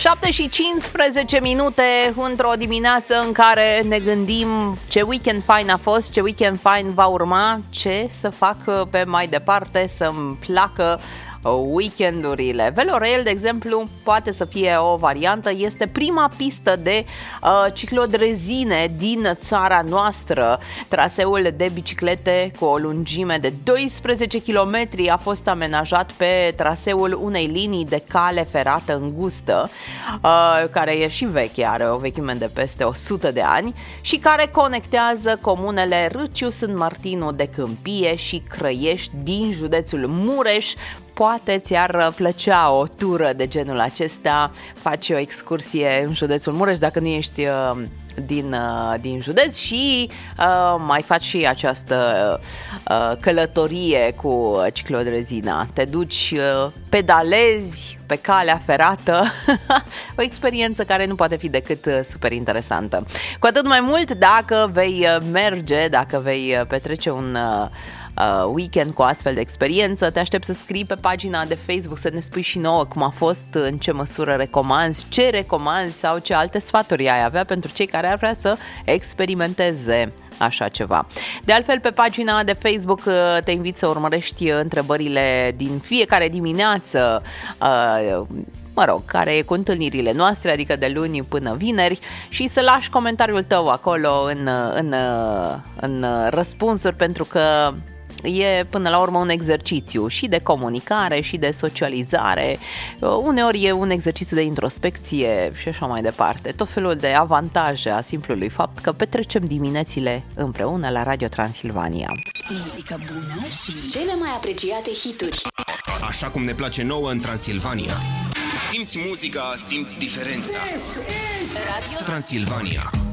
7:15 într-o dimineață în care ne gândim ce weekend fain a fost, ce weekend fain va urma, ce să fac pe mai departe să-mi placă weekendurile. Velorail, de exemplu, poate să fie o variantă. Este prima pistă de ciclodrezine din țara noastră. Traseul de biciclete cu o lungime de 12 km a fost amenajat pe traseul unei linii de cale ferată îngustă, care e și veche, are o vechime de peste 100 de ani și care conectează comunele Râciu, Sânt Martinu de Câmpie și Crăiești din județul Mureș. Poate ți-ar plăcea o tură de genul acesta, faci o excursie în județul Mureș dacă nu ești din județ și mai faci și această călătorie cu ciclodrezina. Te duci, pedalezi pe calea ferată, o experiență care nu poate fi decât super interesantă. Cu atât mai mult dacă vei merge, dacă vei petrece un weekend cu astfel de experiență, te aștept să scrii pe pagina de Facebook, să ne spui și nouă cum a fost, în ce măsură recomanzi, ce recomanzi sau ce alte sfaturi ai avea pentru cei care ar vrea să experimenteze așa ceva. De altfel, pe pagina de Facebook te invit să urmărești întrebările din fiecare dimineață, care e cu întâlnirile noastre, adică de luni până vineri, și să lași comentariul tău acolo în răspunsuri, pentru că e până la urmă un exercițiu și de comunicare și de socializare, uneori e un exercițiu de introspecție și așa mai departe. Tot felul de avantaje a simplului fapt că petrecem diminețile împreună la Radio Transilvania. Muzică bună și cele mai apreciate hituri. Așa cum ne place nouă în Transilvania. Simți muzica, simți diferența. Radio Transilvania.